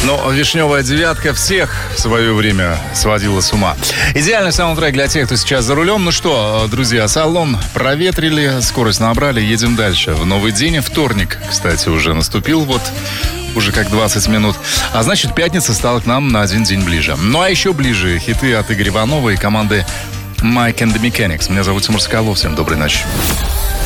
Но «Вишневая девятка» всех в свое время сводила с ума. Идеальный саундтрек для тех, кто сейчас за рулем. Ну что, друзья, салон проветрили, скорость набрали, едем дальше. В новый день, вторник, кстати, уже наступил, вот уже как 20 минут. А значит, пятница стала к нам на один день ближе. Ну а еще ближе хиты от Игоря Иванова и команды Mike and the Mechanics. Меня зовут Тимур Соколов. Всем доброй ночи.